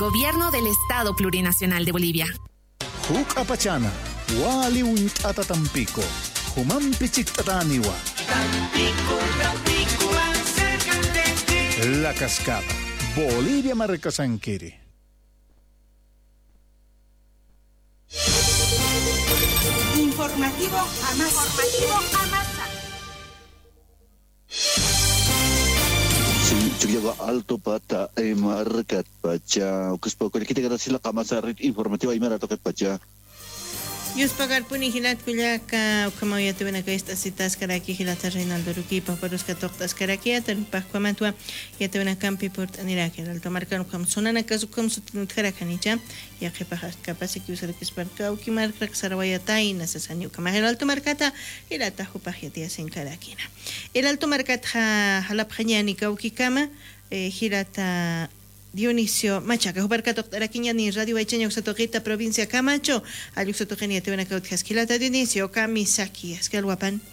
Gobierno del Estado Plurinacional de Bolivia. Huk apachana, wali untata Tampico, human pichitaniwa. Tampico, más cerca de ti. La Cascada, Bolivia Marcasanquiri. Informativo Amasa. Llega alto pata markat pacha kuspo kita kata sila kamasa informativa imara toket pacha Yus pagar puni hilat kullaka como ya tuve acá estas citas karaki hilata Reinaldo Ruquipa paros que toctas karaki atan pascuamantua ya tuve una campi por aniraki el tomarcan como sonana caso como su karakanicha ya que pajas capaz que usar que sparka o que marca sarawaya tai necesario como el alto marcata hilata jupajetia sin karakina el alto marcata halapjani kauki kama hilata Dionisio Machaca, Jubarca Araquiña ni Radio Baicheño Xatoquita, provincia Camacho, Aluxotogenia Tevena Cautjasquilata, Dionisio Kamisaki, es que el guapan.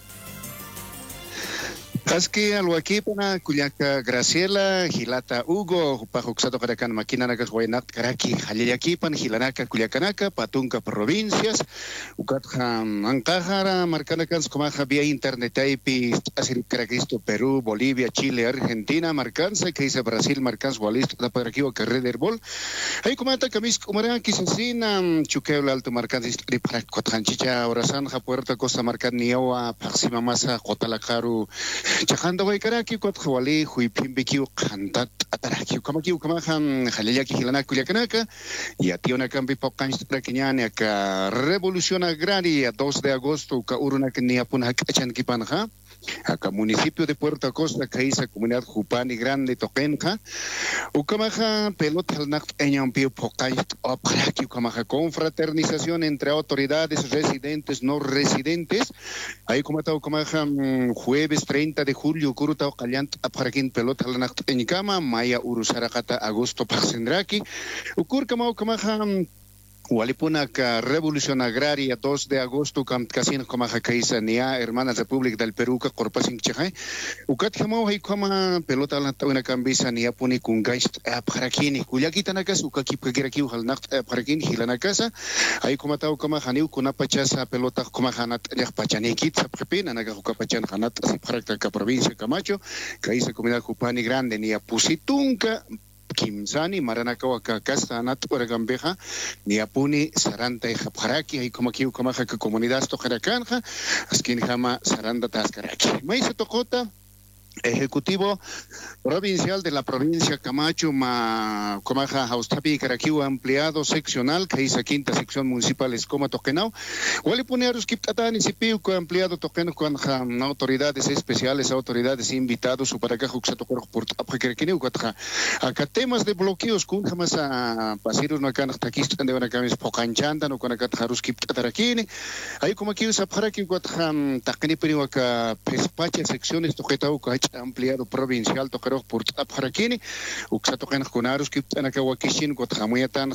Kaski alwakipana Culiaca Graciela, Gilata Hugo, Pajuxato Caracan, Maquinanakas, Guayanat, Caraki, Jaliaquipan, Gilanaka, Culiacanaca, Patunca Provincias, Ucatjam, Ancajara, Marcanacans, Comaja vía Internet, Aipi, Asir Caraquisto, Perú, Bolivia, Chile, Argentina, Marcanza, que dice Brasil, Marcans, Walist, la Paraquiva, Carrera Herbol, ahí comata Camis, Comarán, Quisasina, Chuqueo, Alto Marcansis, Riparak, Cotranchicha, Orazanja, Puerta Costa, Marcan, Niawa, Paxima Masa, Jotalacaru, Chajanda Waikaraki, Kotjawali, Huipimbikiu, Kantat, Ataraki, Kamakiu, Kamahan, Jaleyaki, Hilanaka, Yakanaka, y a Tiona Campi Popkans, Traquiniana, Revolución Agraria, 2 de agosto, Kauruna, Niapunak, Echanquipanja. Acá municipio de Puerto Costa, Caísa, comunidad Jupani Grande, Toquenja, Ucamaja, pelota al nacht eñampio Pocayt, Oparaki, Ucamaja, confraternización entre autoridades residentes, no residentes, ahí como está Ucamaja, jueves 30 de julio, Kuruta, Ocallant, Aparaquín, pelota al nacht eñcama, Maya, Urusaracata, agosto, Paxendraki, Ucurcama, Ucamaja, Walipunaca, Revolución Agraria, 2 de agosto, Casino Comaja Caísa, Nia, Hermanas República del Perú, Corpasin Chajay, Ucatjamo, y Coma, pelota la Tauna Cambisa, Nia Puni, Kungaist, Paraquini, Cuyaquitanakas, Ucakipagiraki, Halnacht, Paraquin, Hilanacasa, ahí como Tau Comajaniu, Kunapachasa, pelota Comajanat, Pachanekit, Sapepin, Anagapachan Hanat, Siparacta, provincia Camacho, Caísa, comunidad Jupani Grande, Nia Pusitunca, Kimsani, Maranacawaka, Castanat, Oragambeja, Niapuni, Saranta y Japjaraki, y como aquí, como comunidad Tojaracanja, Askinjama, Saranda Tascaraki. Maíz Tocota, Ejecutivo Provincial de la provincia Camacho, Comaja, Austapi, Caraquiwa, ampliado seccional, que hizo quinta sección municipal, Escoma, Toquenau, Walipunearos, Kiptatani, Sipiu, ampliado Toqueno, con autoridades especiales, autoridades invitados, para que Juxatocor, por Apakirquineu, acá temas de bloqueos, con jamás a Pasirus, no can, Taquistan de Vanacamis, Pocanchantan, o con Acatarus, Kiptatarakini, ahí como aquí usa para que Tacaniperiu, acá Pespacha, secciones, Toquetau, ampliado provincial tocarog por Taparaquini, Uxatocan Junarus, Kiptanakawakishin, Guatamuyatan,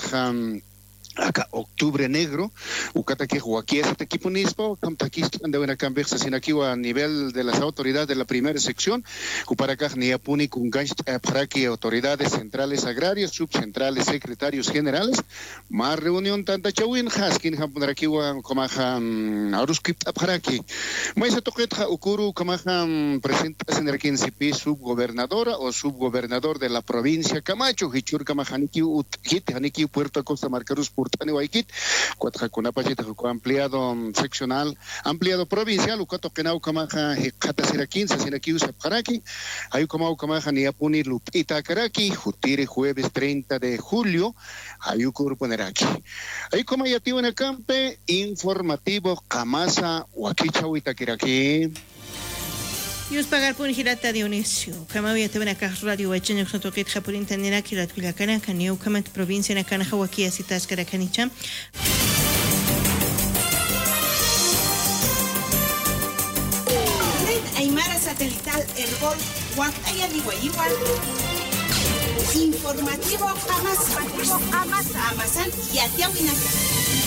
acá octubre negro, Ucataque Joaquín, este equipo Nispo, Camtaquistan de una conversación aquí a nivel de las autoridades de la primera sección, Uparacaj Niapuni, Kunganch, Paraqui, autoridades centrales agrarias, subcentrales, secretarios generales, más reunión tanta Chawin, Haskin, Hampunarakiwa, Comajan, Aruskip, Paraqui, Maisa Toqueta, Ukuru, Comajan, presentación de Quincipi, subgobernadora o subgobernador de la provincia Camacho, Hichur Camajaniqui, Hit, Haniki, Puerto Costa, Marcarus, Purtani Waikit, Cuatjacunapachita, ampliado seccional, ampliado provincial, Ucatoquenau, Camaja, Catasira 15, Sinakius, Paraqui, Ayucamau, Camaja, Niapuni, Lupita, Caraqui, Jutire, jueves 30 de julio, Ayucur, Poneraki. Ahí como ya tiene un campe informativo, Camasa, Huaquicha, Huitaquiraki. Yus pagar por girata Dionisio, Camavia te ven acá radio Huacheño, Sotoquet, Japurín, Tanera, Kirat, Culiacana, Caneo, Camat, provincia, Nakana, Hawakia, Citas, Caracanicha. Red Aymara Satelital Herbol, Huacaya Igual. Informativo Amazon y Atiahuinaca.